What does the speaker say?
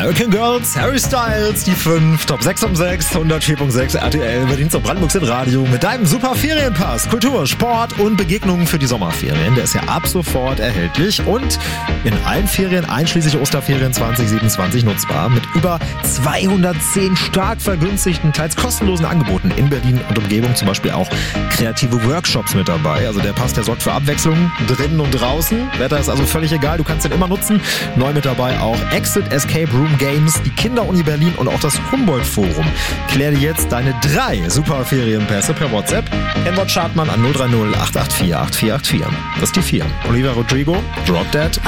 American Girls, Harry Styles, die 5, Top 6 um 6, 104.6 RTL, Berlin zum Brandenburgs Radio mit deinem super Ferienpass. Kultur, Sport und Begegnungen für die Sommerferien. Der ist ja ab sofort erhältlich und in allen Ferien, einschließlich Osterferien 2027, nutzbar. Mit über 210 stark vergünstigten, teils kostenlosen Angeboten in Berlin und Umgebung. Zum Beispiel auch kreative Workshops mit dabei. Also der Pass, der sorgt für Abwechslung drinnen und draußen. Wetter ist also völlig egal, du kannst den immer nutzen. Neu mit dabei auch Exit Escape Room Games, die Kinderuni Berlin und auch das Humboldt Forum. Klär dir jetzt deine 3 super Ferienpässe per WhatsApp. Kennwort Schartmann an 030 884 8484. Das ist die 4. Olivia Rodrigo, Drop Dead.